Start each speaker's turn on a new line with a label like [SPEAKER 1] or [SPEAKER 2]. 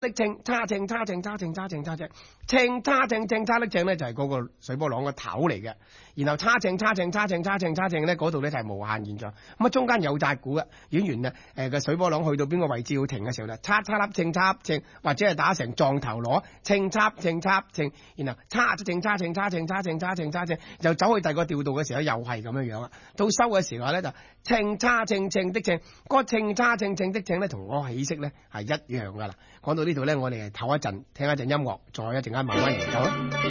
[SPEAKER 1] 的稱，叉稱叉稱叉稱叉稱叉稱，稱叉稱稱叉的稱咧就係嗰個水波浪嘅頭嚟嘅，然後叉稱叉稱叉稱叉稱叉稱咧嗰度咧就係無限現象，咁啊中間有紮鼓嘅演員啊個水波浪去到邊個位置要停嘅時候咧，叉叉粒稱叉稱，或者係打成撞頭螺，稱叉稱叉稱，然後叉稱叉稱叉稱叉稱叉稱叉稱，又走去第二個調度嘅時候又係咁樣樣啊，到收嘅時候咧就稱叉稱稱的稱，嗰稱叉稱稱的稱咧同嗰個起色咧係一樣噶啦。講到呢度咧，我哋唞一陣，聽一陣音樂，再一陣間慢慢研究啦。